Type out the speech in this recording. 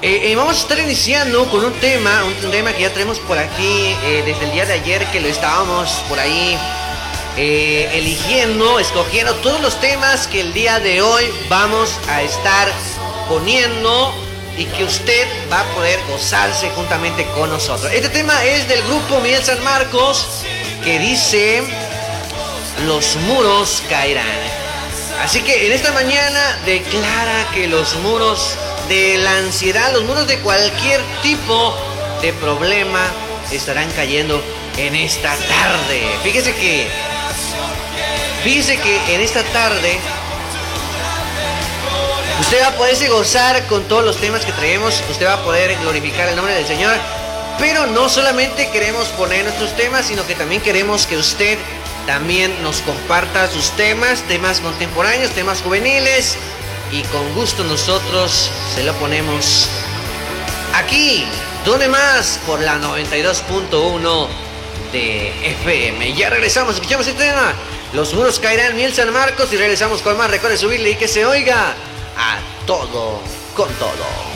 Vamos a estar iniciando con un tema que ya tenemos por aquí desde el día de ayer, que lo estábamos por ahí escogiendo todos los temas que el día de hoy vamos a estar poniendo y que usted va a poder gozarse juntamente con nosotros. Este tema es del grupo Miguel San Marcos, que dice: los muros caerán. Así que en esta mañana declara que los muros de la ansiedad, los muros de cualquier tipo de problema estarán cayendo en esta tarde. Fíjese que en esta tarde usted va a poderse gozar con todos los temas que traemos. Usted va a poder glorificar el nombre del Señor. Pero no solamente queremos poner nuestros temas, sino que también queremos que usted también nos comparta sus temas contemporáneos, temas juveniles. Y con gusto nosotros se lo ponemos aquí, donde más, por la 92.1 de FM. Ya regresamos, escuchamos este tema. Los muros caerán, Miguel San Marcos, y regresamos con más. Recuerde subirle y que se oiga a todo, con todo.